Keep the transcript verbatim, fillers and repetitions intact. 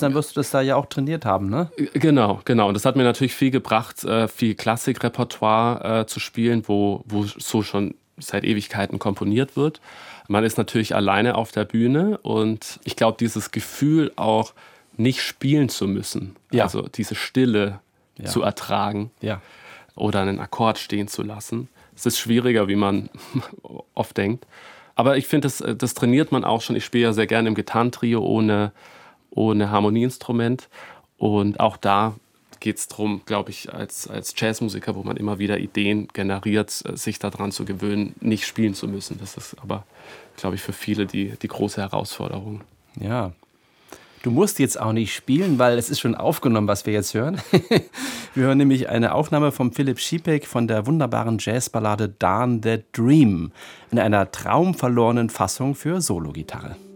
bist, dann wirst du das da ja auch trainiert haben, ne? Genau, genau. Und das hat mir natürlich viel gebracht, äh, viel Klassikrepertoire äh, zu spielen, wo, wo so schon seit Ewigkeiten komponiert wird. Man ist natürlich alleine auf der Bühne und ich glaube, dieses Gefühl auch nicht spielen zu müssen, ja. also diese Stille ja. zu ertragen ja. oder einen Akkord stehen zu lassen, es ist schwieriger, wie man oft denkt. Aber ich finde, das, das trainiert man auch schon. Ich spiele ja sehr gerne im Gitarrentrio ohne, ohne Harmonieinstrument. Und auch da geht es darum, glaube ich, als, als Jazzmusiker, wo man immer wieder Ideen generiert, sich daran zu gewöhnen, nicht spielen zu müssen. Das ist aber, glaube ich, für viele die, die große Herausforderung. Ja. Du musst jetzt auch nicht spielen, weil es ist schon aufgenommen, was wir jetzt hören. Wir hören nämlich eine Aufnahme von Philipp Schiepeck von der wunderbaren Jazzballade Darn That Dream in einer traumverlorenen Fassung für Sologitarre.